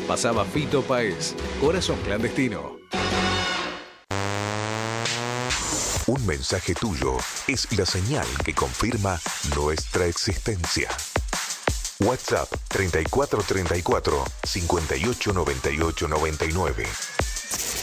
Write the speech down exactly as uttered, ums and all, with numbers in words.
Pasaba Fito Páez, Corazón Clandestino. Un mensaje tuyo es la señal que confirma nuestra existencia. WhatsApp treinta y cuatro treinta y cuatro, cincuenta y ocho noventa y ocho noventa y nueve.